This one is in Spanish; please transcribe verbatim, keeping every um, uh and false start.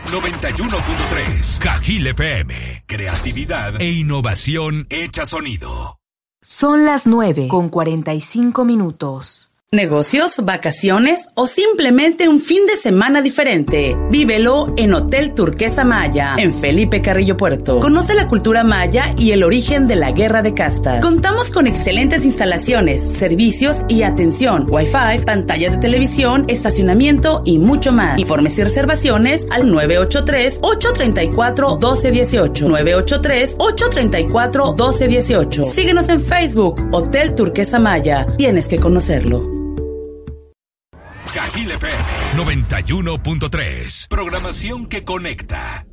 noventa y uno punto tres. Cajil F M. Creatividad e innovación hecha sonido. Son las nueve con cuarenta y cinco minutos. Negocios, vacaciones o simplemente un fin de semana diferente. Vívelo en Hotel Turquesa Maya, en Felipe Carrillo Puerto. Conoce la cultura maya y el origen de la guerra de castas. Contamos con excelentes instalaciones, servicios y atención, Wi-Fi, pantallas de televisión, estacionamiento y mucho más. Informes y reservaciones al nueve ocho tres, ocho tres cuatro, uno dos uno ocho. nueve ocho tres, ocho tres cuatro, uno dos uno ocho. Síguenos en Facebook, Hotel Turquesa Maya. Tienes que conocerlo. Cajil F M noventa y uno punto tres. Programación que conecta.